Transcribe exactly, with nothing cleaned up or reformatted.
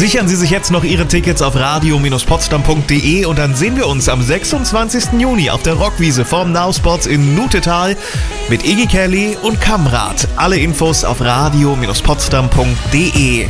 Sichern Sie sich jetzt noch Ihre Tickets auf radio Bindestrich potsdam Punkt de und dann sehen wir uns am sechsundzwanzigsten Juni auf der Rockwiese vorm Now Spots in Nutetal mit Iggy Kelly und Kamrat. Alle Infos auf radio Bindestrich potsdam Punkt de.